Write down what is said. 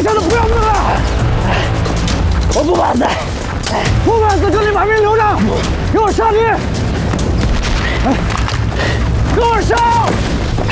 下的不要命了！我不怕死，不怕死，跟你把命留着，给我上去！给我上！